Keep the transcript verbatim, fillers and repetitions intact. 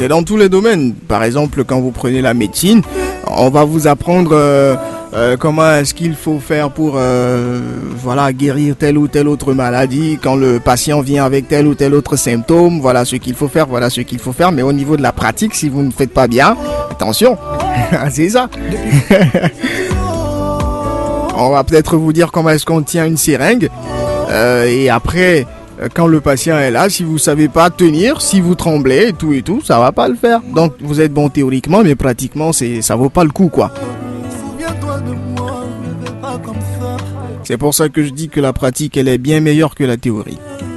C'est dans tous les domaines. Par exemple, quand vous prenez la médecine, on va vous apprendre euh, euh, comment est-ce qu'il faut faire pour euh, voilà, guérir telle ou telle autre maladie. Quand le patient vient avec tel ou tel autre symptôme, voilà ce qu'il faut faire, voilà ce qu'il faut faire. Mais au niveau de la pratique, si vous ne faites pas bien, attention, c'est ça. On va peut-être vous dire comment est-ce qu'on tient une seringue. Euh, et après, quand le patient est là, si vous savez pas tenir, si vous tremblez et tout et tout, ça va pas le faire. Donc vous êtes bon théoriquement, mais pratiquement, c'est, ça vaut pas le coup, quoi. C'est pour ça que je dis que la pratique, elle est bien meilleure que la théorie.